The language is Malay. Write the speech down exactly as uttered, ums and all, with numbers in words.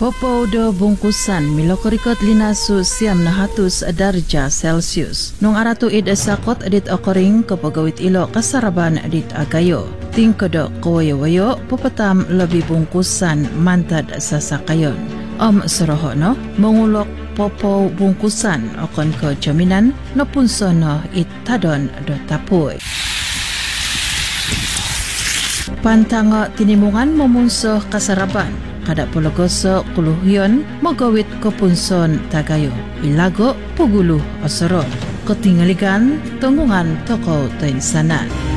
Popo do bungkusan milokorikot linasu siam na hatus darja Celsius. Nung aratu id sakot edit okoring kapagawit ilo kasaraban edit agayo. Tingkodok kawayo-wayo pupatam lebih bungkusan mantad sasakayon. Om seroho no mengulok popo bungkusan okon ke jaminan no punsono it tadon do tapuy. Pantanga tinimungan memunsoh kasaraban. Kada pologoso kuluhyon magawit kopunson tagayo. Ilago puguluh osorot. Ketingalikan tunggungan toko tainsanan.